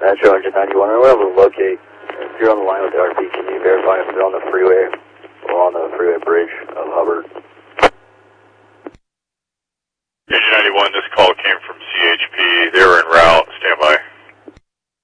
Metro Engine 91, I'm able to locate. If you're on the line with the RP, can you verify if they're on the freeway or on the freeway bridge of Hubbard? Engine 91, this call